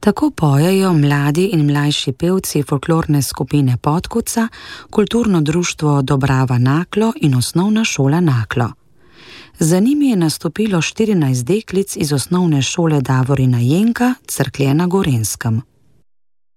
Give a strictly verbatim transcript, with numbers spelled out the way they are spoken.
Tako pojejo mladi in mlajši pevci folklorne skupine Podkuca, kulturno društvo Dobrava Naklo in osnovna šola Naklo. Za njimi je nastopilo štirinajst deklic iz osnovne šole Davorina Jenka, Cerklje na Gorenjskem.